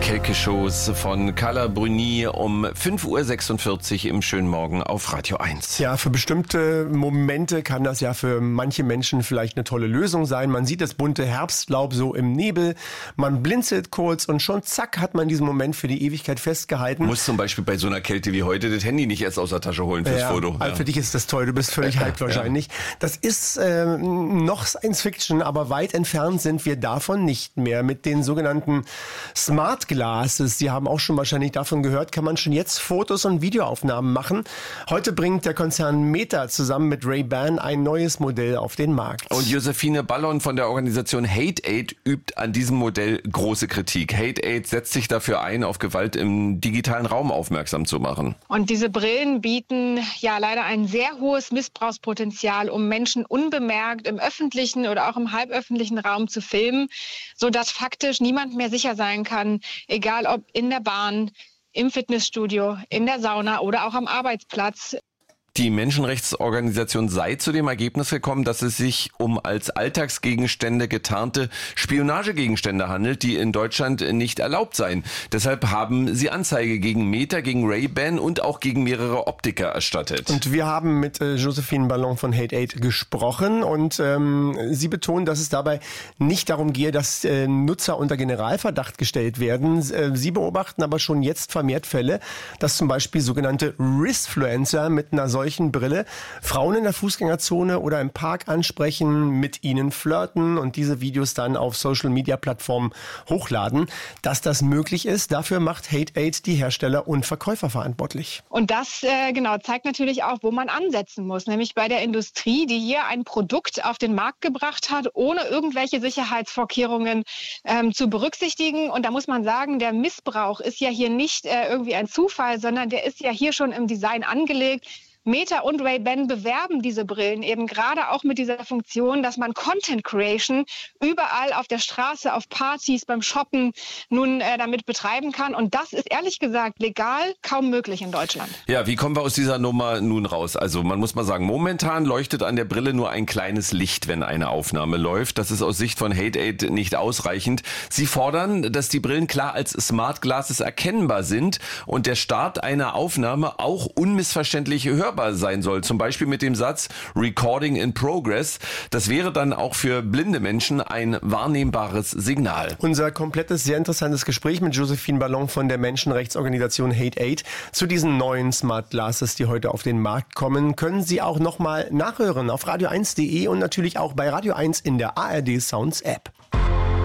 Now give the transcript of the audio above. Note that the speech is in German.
Kelke-Shows von Carla Bruni um 5.46 Uhr im schönen Morgen auf Radio 1. Ja, für bestimmte Momente kann das ja für manche Menschen vielleicht eine tolle Lösung sein. Man sieht das bunte Herbstlaub so im Nebel, man blinzelt kurz und schon zack hat man diesen Moment für die Ewigkeit festgehalten. Muss zum Beispiel bei so einer Kälte wie heute das Handy nicht erst aus der Tasche holen fürs Foto. Also für dich ist das toll, du bist völlig hyped wahrscheinlich. Das ist noch Science Fiction, aber weit entfernt sind wir davon nicht mehr. Mit den sogenannten Smart Glasses, Sie haben auch schon wahrscheinlich davon gehört, kann man schon jetzt Fotos und Videoaufnahmen machen. Heute bringt der Konzern Meta zusammen mit Ray-Ban ein neues Modell auf den Markt. Und Josephine Ballon von der Organisation Hate-Aid übt an diesem Modell große Kritik. Hate-Aid setzt sich dafür ein, auf Gewalt im digitalen Raum aufmerksam zu machen. Und diese Brillen bieten ja leider ein sehr hohes Missbrauchspotenzial, um Menschen unbemerkt im öffentlichen oder auch im halböffentlichen Raum zu filmen, sodass faktisch niemand mehr sicher sein kann, egal ob in der Bahn, im Fitnessstudio, in der Sauna oder auch am Arbeitsplatz. Die Menschenrechtsorganisation sei zu dem Ergebnis gekommen, dass es sich um als Alltagsgegenstände getarnte Spionagegegenstände handelt, die in Deutschland nicht erlaubt seien. Deshalb haben sie Anzeige gegen Meta, gegen Ray-Ban und auch gegen mehrere Optiker erstattet. Und wir haben mit Josephine Ballon von Hate-Aid gesprochen und sie betont, dass es dabei nicht darum gehe, dass Nutzer unter Generalverdacht gestellt werden. Sie beobachten aber schon jetzt vermehrt Fälle, dass zum Beispiel sogenannte Risfluencer mit einer solchen Brille Frauen in der Fußgängerzone oder im Park ansprechen, mit ihnen flirten und diese Videos dann auf Social-Media-Plattformen hochladen. Dass das möglich ist, dafür macht Hate-Aid die Hersteller und Verkäufer verantwortlich. Und das zeigt natürlich auch, wo man ansetzen muss, nämlich bei der Industrie, die hier ein Produkt auf den Markt gebracht hat, ohne irgendwelche Sicherheitsvorkehrungen zu berücksichtigen. Und da muss man sagen, der Missbrauch ist ja hier nicht irgendwie ein Zufall, sondern der ist ja hier schon im Design angelegt. Meta und Ray-Ban bewerben diese Brillen eben gerade auch mit dieser Funktion, dass man Content Creation überall auf der Straße, auf Partys, beim Shoppen nun damit betreiben kann. Und das ist ehrlich gesagt legal kaum möglich in Deutschland. Ja, wie kommen wir aus dieser Nummer nun raus? Also man muss mal sagen, momentan leuchtet an der Brille nur ein kleines Licht, wenn eine Aufnahme läuft. Das ist aus Sicht von Hate-Aid nicht ausreichend. Sie fordern, dass die Brillen klar als Smart Glasses erkennbar sind und der Start einer Aufnahme auch unmissverständlich hörbar sein soll. Zum Beispiel mit dem Satz Recording in Progress. Das wäre dann auch für blinde Menschen ein wahrnehmbares Signal. Unser komplettes, sehr interessantes Gespräch mit Josephine Ballon von der Menschenrechtsorganisation Hate-Aid zu diesen neuen Smart Glasses, die heute auf den Markt kommen, können Sie auch nochmal nachhören auf radio1.de und natürlich auch bei Radio 1 in der ARD Sounds App.